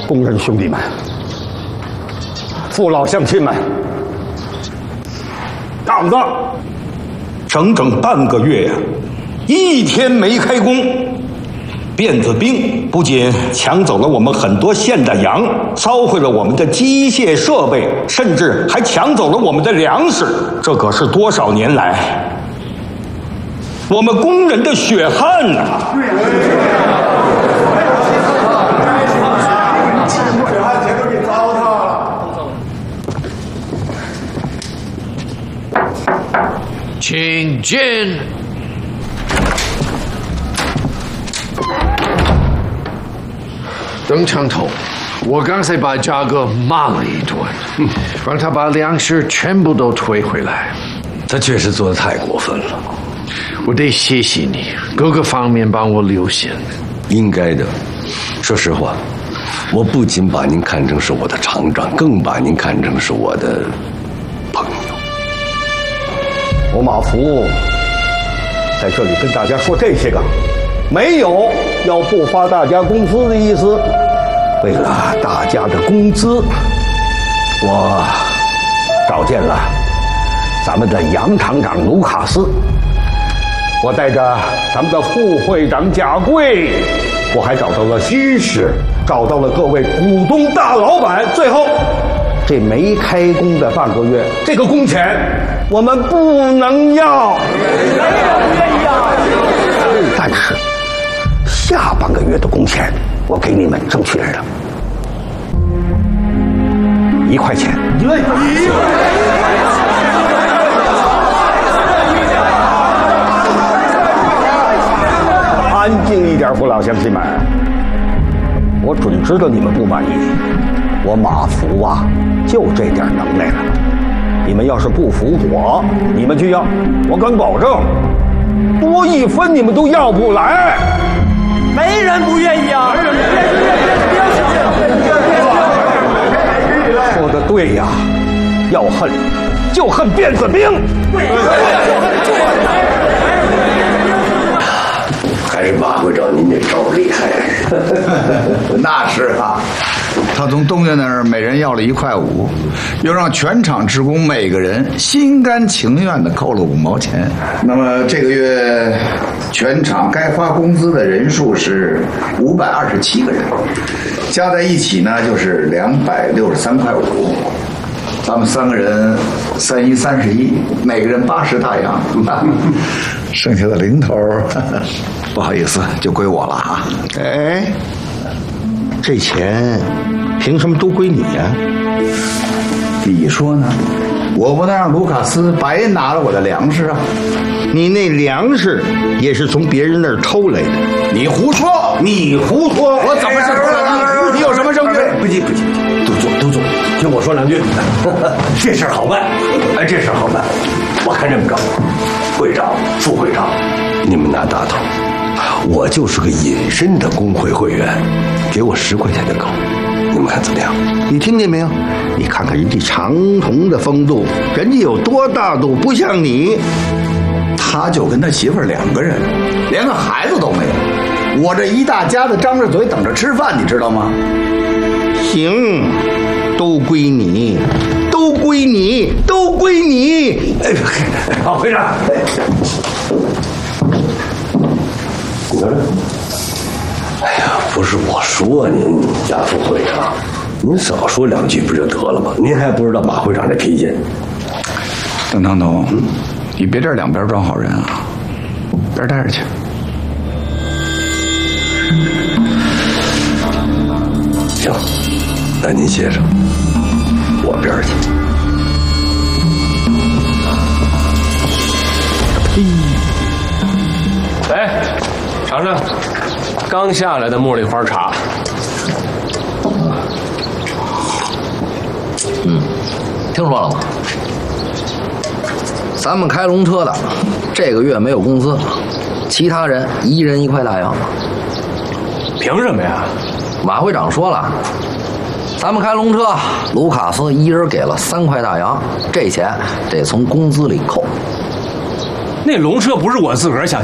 工人兄弟们，父老乡亲们，厂子整整半个月呀，一天没开工。辫子兵不仅抢走了我们很多现的羊，烧毁了我们的机械设备，甚至还抢走了我们的粮食。这可是多少年来我们工人的血汗呐！ 请进。邓长头，我刚才把价格骂了一顿，让他把粮食全部都退回来。 他确实做得太过分了。 我得谢谢你，各个方面帮我留心。 应该的。说实话，我不仅把您看成是我的厂长，更把您看成是我的朋友。 我马福在这里跟大家说这些个，没有要不发大家工资的意思。为了大家的工资，我召见了咱们的杨厂长卢卡斯，我带着咱们的副会长贾贵，我还找到了居士，找到了各位股东大老板。最后，这没开工的半个月，这个工钱我们不能要。但是下半个月的工钱，我给你们争取来了1块钱。安静一点，父老乡亲们，我准知道你们不满意，我马福啊，就这点能耐了。你们要是不服我，你们去要，我敢保证，多1分你们都要不来。 没人不愿意啊！ 说的对呀，要恨就恨辫子兵。 还是马会长您这招厉害。 那是啊，他从东家那儿每人要了1.5块，又让全厂职工每个人心甘情愿地扣了5毛钱。那么这个月全厂该发工资的人数是527个人，加在一起呢就是263.5块。咱们3个人31、31，每个人80大洋，剩下的零头，不好意思，就归我了啊。 哎，这钱凭什么都归你呀？ 你说呢？我不能让卢卡斯白拿了我的粮食啊！ 你那粮食也是从别人那儿偷来的。 你胡说！ 你胡说！ 我怎么是偷来的？你有什么证据？ 不急，都坐，听我说2句。这事儿好办，哎，这事儿好办。我看这么着，会长、副会长， 你们拿大头，我就是个隐身的工会会员，给我10块钱就够，你们看怎么样？ 你听见没有？你看看人家长虹的风度，人家有多大度，不像你。 他就跟他媳妇儿2个人，连个孩子都没有。我这一大家子张着嘴等着吃饭，你知道吗？ 行，都归你，都归你，都归你。 好，会长。你看，哎呀，不是我说您，贾副会长，您少说2句不就得了吗？您还不知道马会长这脾气。 邓长头，你别这2边装好人啊，边待着去。 行，那您歇着，我边儿去。 哎，尝尝刚下来的茉莉花茶。 听说了吗？咱们开龙车的这个月没有工资，其他人1人1块大洋。 凭什么呀？ 马会长说了，咱们开龙车，卢卡斯1人给了3块大洋，这钱得从工资里扣。 那龙车不是我自个儿想